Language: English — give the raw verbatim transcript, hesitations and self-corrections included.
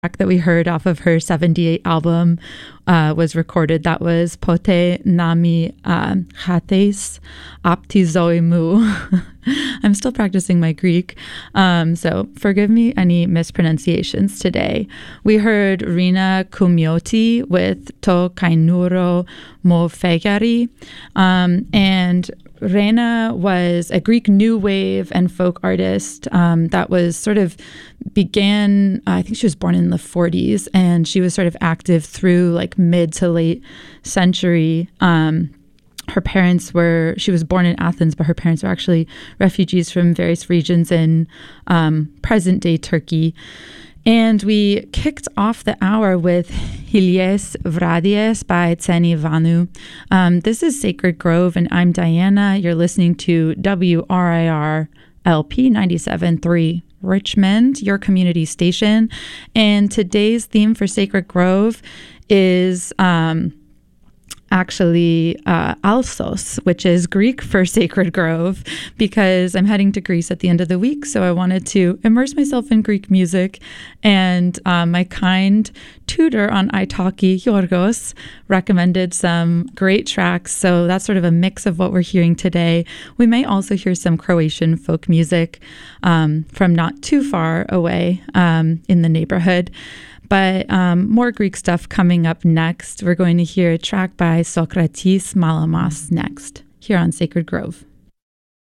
that we heard off of her seventy-eight album uh, was recorded. That was Pote Nami uh, Chates Aptizoimu. I'm still practicing my Greek, um, so forgive me any mispronunciations today. We heard Rina Kumioti with To Kainuro Mo Fegari, um, and Rena was a Greek new wave and folk artist um, that was sort of began, I think she was born in the forties, and she was sort of active through like mid to late century. Um, her parents were, she was born in Athens, but her parents were actually refugees from various regions in um, present day Turkey. And we kicked off the hour with Hilies Vradies by Tseni Vanu. Um, this is Sacred Grove, and I'm Diana. You're listening to W R I R L P ninety-seven point three Richmond, your community station. And today's theme for Sacred Grove is um, actually uh, Alsos, which is Greek for Sacred Grove, because I'm heading to Greece at the end of the week. So I wanted to immerse myself in Greek music. And um, my kind tutor on italki, Yorgos, recommended some great tracks. So that's sort of a mix of what we're hearing today. We may also hear some Croatian folk music um, from not too far away um, in the neighborhood. But um, more Greek stuff coming up next. We're going to hear a track by Sokratis Malamas next, here on Sacred Grove.